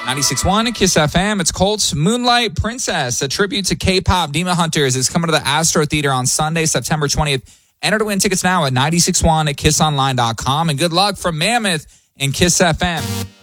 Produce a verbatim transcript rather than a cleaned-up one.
ninety-six point one Kiss F M. It's Colt's Moonlight Princess, a tribute to K-pop Demon Hunters. It's coming to the Astro Theater on Sunday, September twentieth. Enter to win tickets now at ninety-six point one at kiss online dot com. And good luck from Mammoth and Kiss F M.